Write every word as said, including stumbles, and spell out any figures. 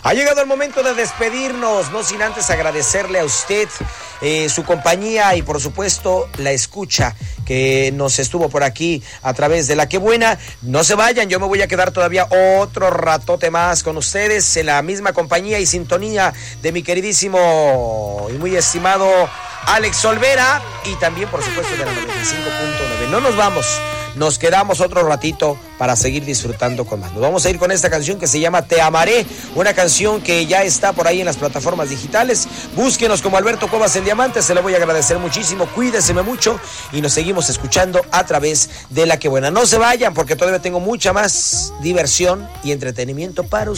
Ha llegado el momento de despedirnos, no sin antes agradecerle a usted eh, su compañía y por supuesto la escucha que nos estuvo por aquí a través de La Que Buena. No se vayan, yo me voy a quedar todavía otro ratote más con ustedes en la misma compañía y sintonía de mi queridísimo y muy estimado Alex Olvera y también por supuesto de la noventa y cinco punto nueve. No nos vamos, nos quedamos otro ratito para seguir disfrutando con más. Nos vamos a ir con esta canción que se llama Te Amaré, una canción que ya está por ahí en las plataformas digitales. Búsquenos como Alberto Cuevas el Diamante, se lo voy a agradecer muchísimo, cuídeseme mucho y nos seguimos escuchando a través de La Que Buena. No se vayan porque todavía tengo mucha más diversión y entretenimiento para ustedes.